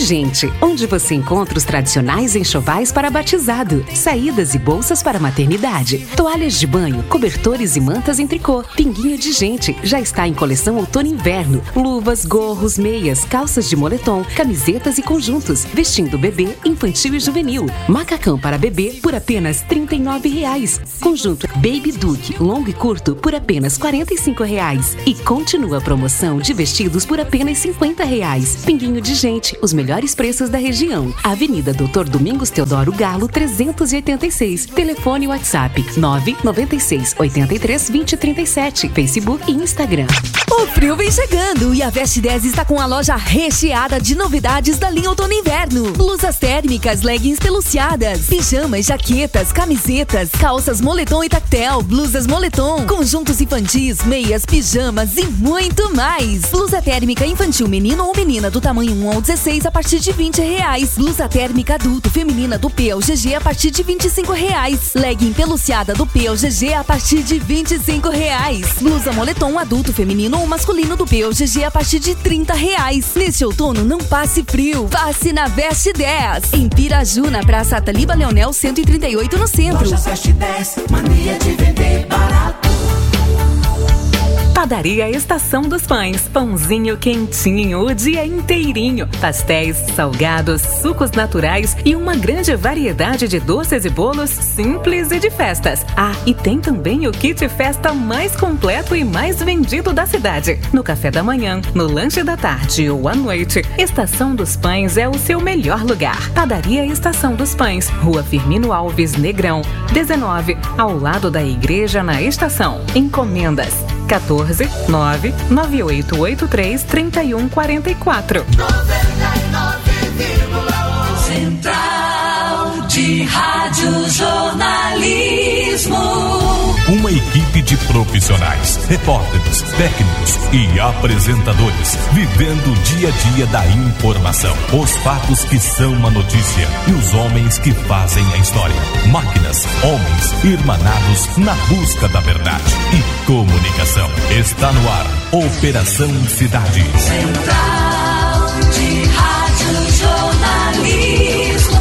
Gente, onde você encontra os tradicionais enxovais para batizado, saídas e bolsas para maternidade, toalhas de banho, cobertores e mantas em tricô. Pinguinho de Gente já está em coleção outono e inverno. Luvas, gorros, meias, calças de moletom, camisetas e conjuntos, vestindo bebê, infantil e juvenil. Macacão para bebê por apenas R$ 39,00. Conjunto Baby Duke, longo e curto por apenas R$ 45,00. E continua a promoção de vestidos por apenas R$ 50,00. Pinguinho de Gente, os melhores preços da região. Avenida Dr. Domingos Teodoro Galo, 386. Telefone WhatsApp 996 83 20 37. Facebook e Instagram. O frio vem chegando e a Veste 10 está com a loja recheada de novidades da linha outono e inverno. Blusas térmicas, leggings peluciadas, pijamas, jaquetas, camisetas, calças moletom e tactel, blusas moletom, conjuntos infantis, meias, pijamas e muito mais. Blusa térmica infantil menino ou menina do tamanho 1 ao 16 a partir de R$ 20,00. Blusa térmica adulto feminina do P ao GG a partir de R$ 25,00. Legging peluciada do P ao GG a partir de R$ 25,00. Blusa moletom adulto feminino ou masculino do P ao GG a partir de R$ 30,00. Neste outono não passe frio, passe na Veste 10. Em Piraju, na Praça Ataliba Leonel 138 no centro. Loja Veste 10, mania de vender barato. Padaria Estação dos Pães, pãozinho quentinho o dia inteirinho, pastéis, salgados, sucos naturais e uma grande variedade de doces e bolos simples e de festas. Ah, e tem também o kit festa mais completo e mais vendido da cidade. No café da manhã, no lanche da tarde ou à noite, Estação dos Pães é o seu melhor lugar. Padaria Estação dos Pães, Rua Firmino Alves Negrão, 19, ao lado da igreja na estação. Encomendas 14 99883 3144. 99,1 Central de Rádio Jornalismo. Uma equipe de profissionais, repórteres, técnicos e apresentadores, vivendo o dia a dia da informação. Os fatos que são uma notícia e os homens que fazem a história. Máquinas, homens, irmanados na busca da verdade e comunicação. Está no ar, Operação Cidade. Central de Rádio Jornalismo.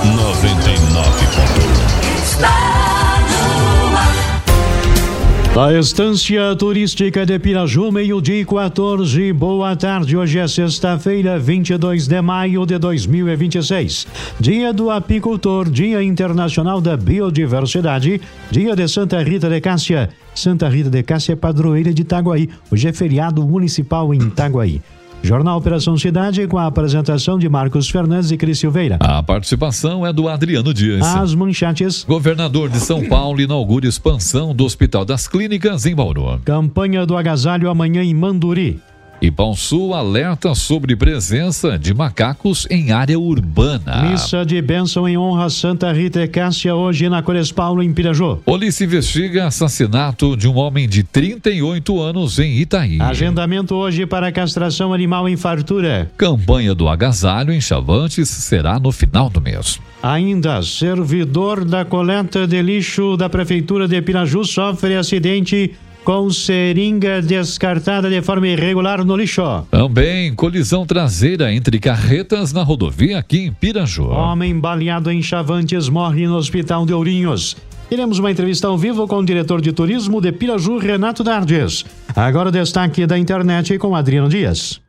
99.1. Está no ar. Da Estância Turística de Piraju, 12:14. Boa tarde. Hoje é sexta-feira, 22 de maio de 2026. Dia do Apicultor, Dia Internacional da Biodiversidade, Dia de Santa Rita de Cássia. Santa Rita de Cássia é padroeira de Itaguaí. Hoje é feriado municipal em Itaguaí. Jornal Operação Cidade com a apresentação de Marcos Fernandes e Cris Silveira. A participação é do Adriano Dias. As manchetes. Governador de São Paulo inaugura expansão do Hospital das Clínicas em Bauru. Campanha do agasalho amanhã em Manduri. E Pão-Sul alerta sobre presença de macacos em área urbana. Missa de bênção em honra a Santa Rita e Cássia hoje na Cores Paulo, em Piraju. Polícia investiga assassinato de um homem de 38 anos em Itaí. Agendamento hoje para castração animal em fartura. Campanha do agasalho em Chavantes será no final do mês. Ainda, servidor da coleta de lixo da Prefeitura de Piraju sofre acidente com seringa descartada de forma irregular no lixo. Também colisão traseira entre carretas na rodovia aqui em Piraju. Homem baleado em Chavantes morre no Hospital de Ourinhos. Teremos uma entrevista ao vivo com o diretor de turismo de Piraju, Renato Dardes. Agora o destaque da internet com Adriano Dias.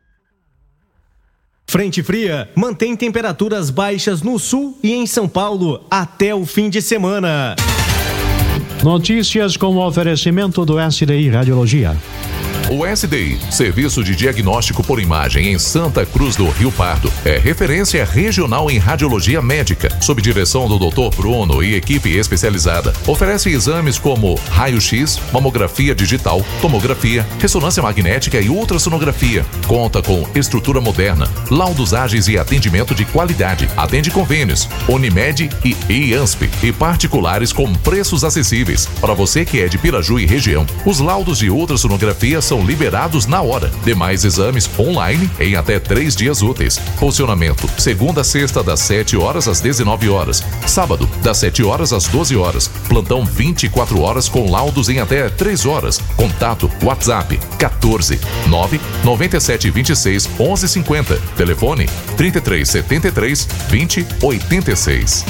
Frente fria mantém temperaturas baixas no sul e em São Paulo até o fim de semana. Notícias com o oferecimento do SDI Radiologia. O SDI, Serviço de Diagnóstico por Imagem em Santa Cruz do Rio Pardo, é referência regional em radiologia médica, sob direção do Dr. Bruno e equipe especializada. Oferece exames como raio-x, mamografia digital, tomografia, ressonância magnética e ultrassonografia. Conta com estrutura moderna, laudos ágeis e atendimento de qualidade. Atende convênios, Unimed e IANSP e particulares com preços acessíveis. Para você que é de Piraju e região, os laudos de ultrassonografia são serão liberados na hora. Demais exames online em até 3 dias úteis. Funcionamento: segunda a sexta, das 7 horas às 19 horas. Sábado, das 7 horas às 12 horas. Plantão 24 horas com laudos em até 3 horas. Contato WhatsApp 14 9 97 26 11 50. Telefone 33 73 20 86.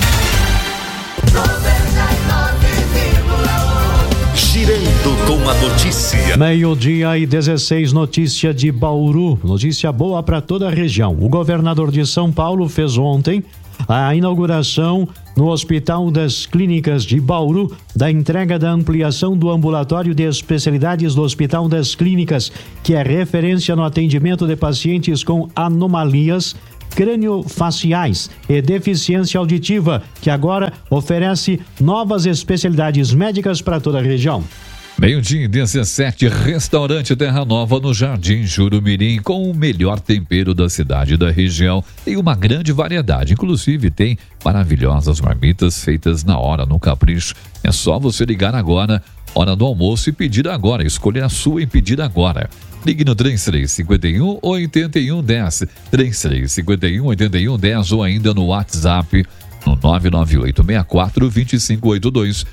Girando com a notícia. 12:16, notícia de Bauru. Notícia boa para toda a região. O governador de São Paulo fez ontem a inauguração no Hospital das Clínicas de Bauru da entrega da ampliação do ambulatório de especialidades do Hospital das Clínicas, que é referência no atendimento de pacientes com anomalias crâniofaciais e deficiência auditiva, que agora oferece novas especialidades médicas para toda a região. 12:17, restaurante Terra Nova no Jardim Jurumirim, com o melhor tempero da cidade e da região. Tem uma grande variedade, inclusive tem maravilhosas marmitas feitas na hora, no capricho. É só você ligar agora, hora do almoço, e pedir agora, escolher a sua e pedir agora. Ligue no 3351 8110, 3351 8110, ou ainda no WhatsApp no 99864-2582,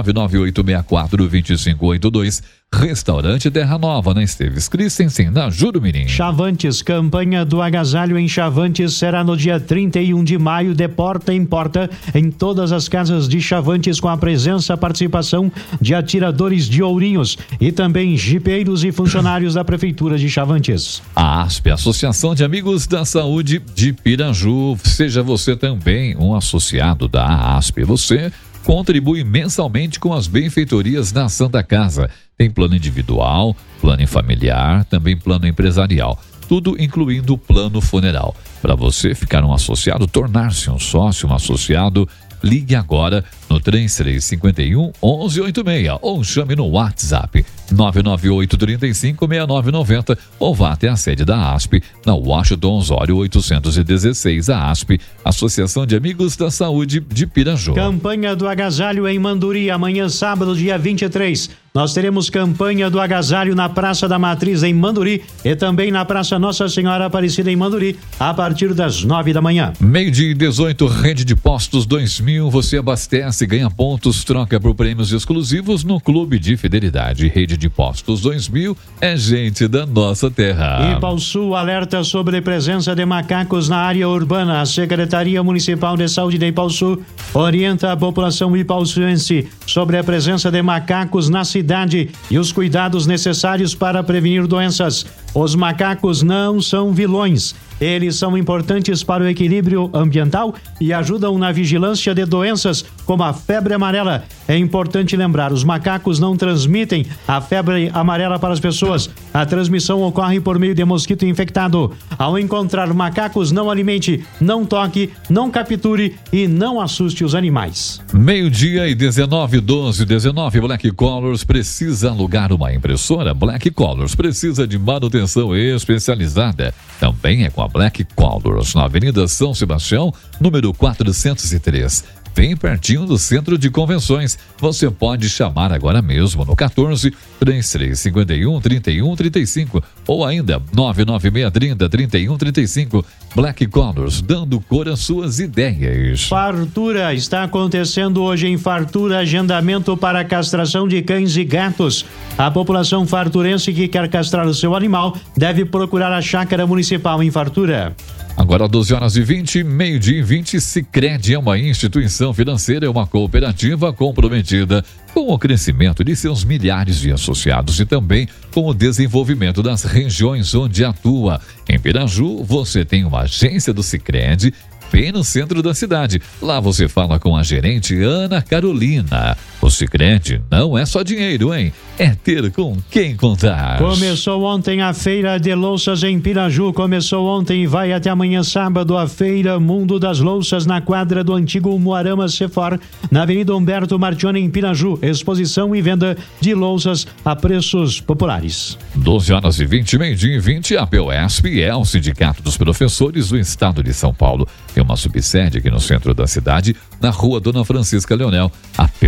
99864-2582. Restaurante Terra Nova, na Esteves Christensen, na Jurumirim. Chavantes, campanha do agasalho em Chavantes será no dia 31 de maio, de porta em porta, em todas as casas de Chavantes, com a participação de atiradores de ourinhos e também jipeiros e funcionários da Prefeitura de Chavantes. A ASP, Associação de Amigos da Saúde de Piraju. Seja você também um associado da ASP. Você contribui mensalmente com as benfeitorias da Santa Casa. Tem plano individual, plano familiar, também plano empresarial. Tudo incluindo o plano funeral. Para você ficar um associado, tornar-se um sócio, um associado, ligue agora no 3351 1186 ou chame no WhatsApp 998 35 6990 ou vá até a sede da ASP na Washington Osório 816. A ASP, Associação de Amigos da Saúde de Piraju. Campanha do agasalho em Manduri, amanhã sábado, dia 23. Nós teremos campanha do agasalho na Praça da Matriz em Manduri e também na Praça Nossa Senhora Aparecida em Manduri, a partir das 9 da manhã. 12:18, Rede de Postos 2000, você abastece, ganha pontos, troca por prêmios exclusivos no Clube de Fidelidade. Rede de Postos 2000 é gente da nossa terra. Ipauçu alerta sobre presença de macacos na área urbana. A Secretaria Municipal de Saúde de Ipauçu orienta a população ipauçuense sobre a presença de macacos na cidade e os cuidados necessários para prevenir doenças. Os macacos não são vilões. Eles são importantes para o equilíbrio ambiental e ajudam na vigilância de doenças como a febre amarela. É importante lembrar, os macacos não transmitem a febre amarela para as pessoas. A transmissão ocorre por meio de mosquito infectado. Ao encontrar macacos, não alimente, não toque, não capture e não assuste os animais. 12:19, 12:19, Black Colors precisa alugar uma impressora? Black Colors precisa de manutenção especializada. Também é com a Black Colors, na Avenida São Sebastião, número 403. Bem pertinho do Centro de Convenções. Você pode chamar agora mesmo no 14 3351 3135 ou ainda 99630 3135. Black Colors, dando cor às suas ideias. Fartura está acontecendo hoje em Fartura, agendamento para castração de cães e gatos. A população farturense que quer castrar o seu animal deve procurar a Chácara Municipal em Fartura. Agora 12h20, 12:20, Sicredi é uma instituição financeira, é uma cooperativa comprometida com o crescimento de seus milhares de associados e também com o desenvolvimento das regiões onde atua. Em Piraju, você tem uma agência do Sicredi bem no centro da cidade. Lá você fala com a gerente Ana Carolina. O Sicredi não é só dinheiro, hein? É ter com quem contar. Começou ontem a Feira de Louças em Piraju. Começou ontem e vai até amanhã sábado a Feira Mundo das Louças na quadra do antigo Moarama Sefor, na Avenida Humberto Martione em Piraju. Exposição e venda de louças a preços populares. 12h20, 12:20, a POSP é o Sindicato dos Professores do Estado de São Paulo. Tem uma subsede aqui no centro da cidade, na Rua Dona Francisca Leonel. A POSP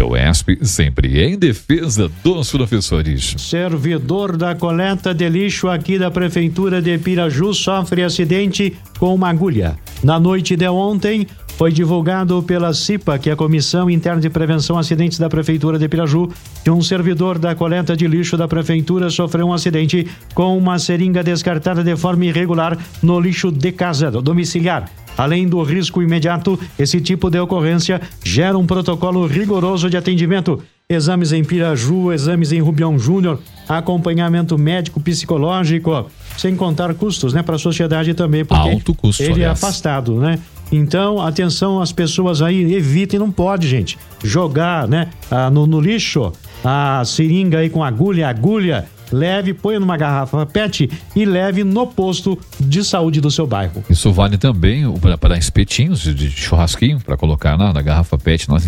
ASP, sempre em defesa dos professores. Servidor da coleta de lixo aqui da Prefeitura de Piraju sofre acidente com uma agulha. Na noite de ontem, foi divulgado pela CIPA, que é a Comissão Interna de Prevenção a Acidentes da Prefeitura de Piraju, que um servidor da coleta de lixo da Prefeitura sofreu um acidente com uma seringa descartada de forma irregular no lixo de casa domiciliar. Além do risco imediato, esse tipo de ocorrência gera um protocolo rigoroso de atendimento. Exames em Piraju, exames em Rubião Júnior, acompanhamento médico, psicológico, sem contar custos, né, para a sociedade também, porque alto custo, ele aliás. é afastado, né? Então, atenção às pessoas aí, evitem, não pode, gente, jogar, né, no lixo a seringa aí com agulha, leve, põe numa garrafa PET e leve no posto de saúde do seu bairro. Isso vale também para espetinhos de churrasquinho, para colocar na garrafa PET. Nós